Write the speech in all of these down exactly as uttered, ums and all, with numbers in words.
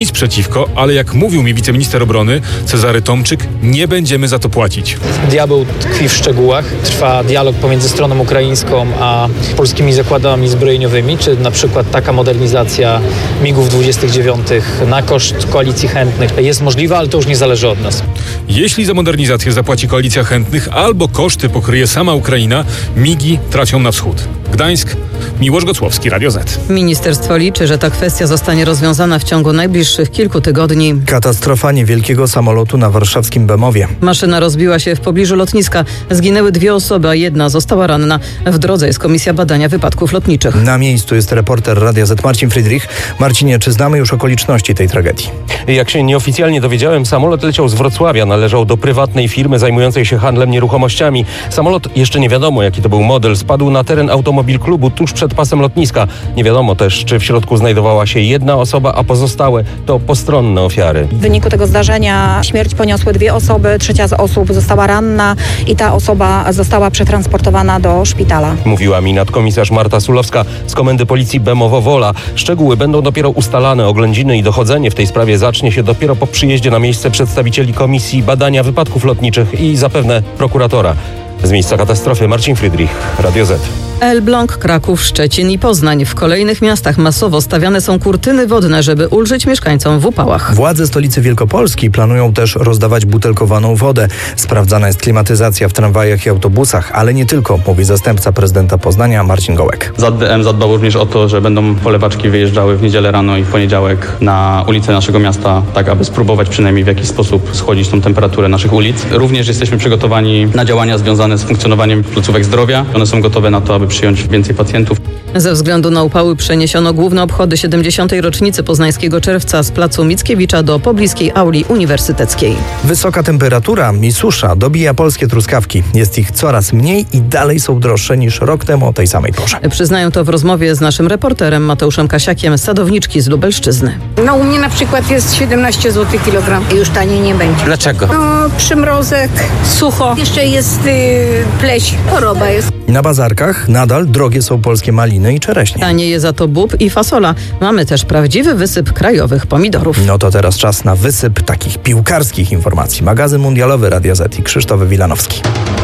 nic przeciwko, ale jak mówił mi wiceminister obrony Cezary Tomczyk, nie będziemy za to płacić. Diabeł tkwi w szczegółach. Trwa dialog pomiędzy stroną ukraińską a polskimi zakładami zbrojeniowymi, czy na przykład taka modernizacja migów dwudziestych dziewiątych na koszt koalicji chętnych jest możliwa, ale to już nie zależy od nas. Jeśli za modernizację zapłaci koalicja chętnych albo koszty pokryje sama Ukraina, migi trafią na wschód. Gdańsk, Miłosz Gocłowski, Radio Z. Ministerstwo liczy, że ta kwestia zostanie rozwiązana w ciągu najbliższych kilku tygodni. Katastrofa niewielkiego samolotu na warszawskim Bemowie. Maszyna rozbiła się w pobliżu lotniska. Zginęły dwie osoby, a jedna została ranna. W drodze jest Komisja Badania Wypadków Lotniczych. Na miejscu jest reporter Radia Z Marcin Friedrich. Marcinie, czy znamy już okoliczności tej tragedii? Jak się nieoficjalnie dowiedziałem, samolot leciał z Wrocławia, należał do prywatnej firmy zajmującej się handlem nieruchomościami. Samolot, jeszcze nie wiadomo jaki to był model, spadł na teren automobil klubu tuż przed pasem lotniska. Nie wiadomo też, czy w środku znajdowała się jedna osoba, a pozostałe to postronne ofiary. W wyniku tego zdarzenia śmierć poniosły dwie osoby, trzecia z osób została ranna i ta osoba została przetransportowana do szpitala. Mówiła mi nadkomisarz Marta Sulowska z Komendy Policji Bemowo-Wola. Szczegóły będą dopiero ustalane, oględziny i dochodzenie w tej sprawie zacznie się dopiero po przyjeździe na miejsce przedstawicieli Komisji Badania Wypadków Lotniczych i zapewne prokuratora. Z miejsca katastrofy Marcin Friedrich, Radio Z. Elbląg, Kraków, Szczecin i Poznań. W kolejnych miastach masowo stawiane są kurtyny wodne, żeby ulżyć mieszkańcom w upałach. Władze stolicy Wielkopolski planują też rozdawać butelkowaną wodę. Sprawdzana jest klimatyzacja w tramwajach i autobusach, ale nie tylko, mówi zastępca prezydenta Poznania Marcin Gołek. Z A D M zadbał również o to, że będą polewaczki wyjeżdżały w niedzielę rano i w poniedziałek na ulice naszego miasta, tak aby spróbować przynajmniej w jakiś sposób schłodzić tą temperaturę naszych ulic. Również jesteśmy przygotowani na działania związane z funkcjonowaniem placówek zdrowia. One są gotowe na to, aby przyjąć więcej pacjentów. Ze względu na upały przeniesiono główne obchody siedemdziesiątej rocznicy Poznańskiego Czerwca z placu Mickiewicza do pobliskiej auli uniwersyteckiej. Wysoka temperatura i susza dobija polskie truskawki. Jest ich coraz mniej i dalej są droższe niż rok temu o tej samej porze. Przyznają to w rozmowie z naszym reporterem Mateuszem Kasiakiem, sadowniczki z Lubelszczyzny. No u mnie na przykład jest siedemnaście złotych kilogram. Już taniej nie będzie. Dlaczego? No przymrozek, sucho. Jeszcze jest yy, pleś, choroba jest. Na bazarkach nadal drogie są polskie maliny i czereśnie. Tanieje za to bób i fasola. Mamy też prawdziwy wysyp krajowych pomidorów. No to teraz czas na wysyp takich piłkarskich informacji. Magazyn mundialowy Radia Z i Krzysztof Wilanowski.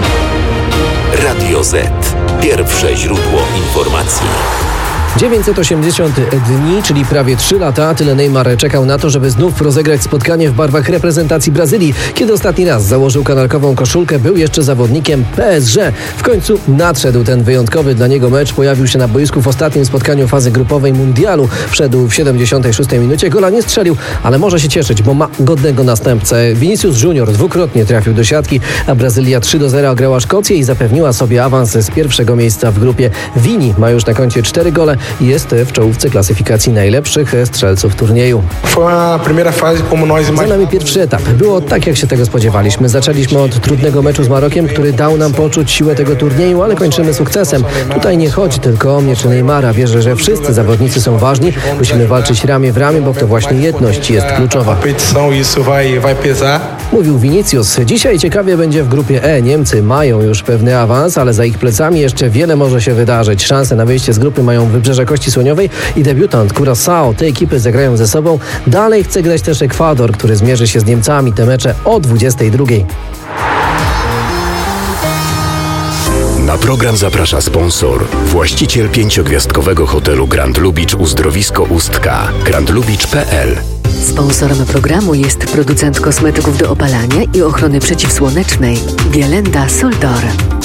Radio Z. Pierwsze źródło informacji. dziewięćset osiemdziesiąt dni, czyli prawie trzy lata, tyle Neymar czekał na to, żeby znów rozegrać spotkanie w barwach reprezentacji Brazylii. Kiedy ostatni raz założył kanarkową koszulkę, był jeszcze zawodnikiem P S G. W końcu nadszedł ten wyjątkowy dla niego mecz. Pojawił się na boisku w ostatnim spotkaniu fazy grupowej mundialu. Wszedł w siedemdziesiątej szóstej minucie, gola nie strzelił, ale może się cieszyć, bo ma godnego następcę. Vinicius Junior dwukrotnie trafił do siatki, a Brazylia trzy do zera ograła Szkocję i zapewniła sobie awans z pierwszego miejsca w grupie. Vini ma już na koncie cztery gole i jest w czołówce klasyfikacji najlepszych strzelców turnieju. Za nami pierwszy etap. Było tak, jak się tego spodziewaliśmy. Zaczęliśmy od trudnego meczu z Marokiem, który dał nam poczuć siłę tego turnieju, ale kończymy sukcesem. Tutaj nie chodzi tylko o mnie czy Neymara. Wierzę, że wszyscy zawodnicy są ważni. Musimy walczyć ramię w ramię, bo to właśnie jedność jest kluczowa. Mówił Vinicius. Dzisiaj ciekawie będzie w grupie E. Niemcy mają już pewny awans, ale za ich plecami jeszcze wiele może się wydarzyć. Szanse na wyjście z grupy mają Wybrzeże Kości Słoniowej i debiutant Curaçao. Te ekipy zagrają ze sobą. Dalej chce grać też Ekwador, który zmierzy się z Niemcami. Te mecze o dwudziestej drugiej. Na program zaprasza sponsor, właściciel pięciogwiazdkowego hotelu Grand Lubicz Uzdrowisko Ustka, grand lubicz kropka p l. Sponsorem programu jest producent kosmetyków do opalania i ochrony przeciwsłonecznej Bielenda Soldor.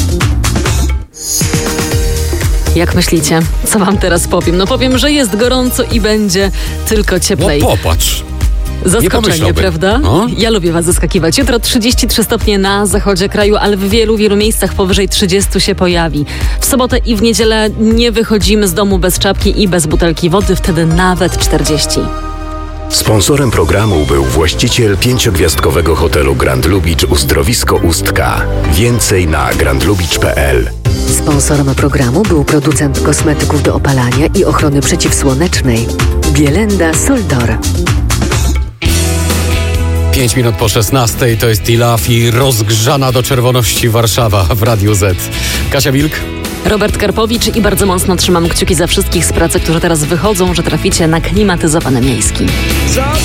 Jak myślicie? Co wam teraz powiem? No powiem, że jest gorąco i będzie tylko cieplej. No popatrz. Zaskoczenie, prawda? No? Ja lubię was zaskakiwać. Jutro trzydzieści trzy stopnie na zachodzie kraju, ale w wielu, wielu miejscach powyżej trzydzieści się pojawi. W sobotę i w niedzielę nie wychodzimy z domu bez czapki i bez butelki wody, wtedy nawet czterdzieści. Sponsorem programu był właściciel pięciogwiazdkowego hotelu Grand Lubicz Uzdrowisko Ustka. Więcej na grand lubicz kropka p l. Sponsorem programu był producent kosmetyków do opalania i ochrony przeciwsłonecznej Bielenda Soldor. Pięć minut po szesnastej to jest Tilaf i rozgrzana do czerwoności Warszawa w Radiu Z. Kasia Wilk. Robert Karpowicz i bardzo mocno trzymam kciuki za wszystkich z pracy, którzy teraz wychodzą, że traficie na klimatyzowany miejski.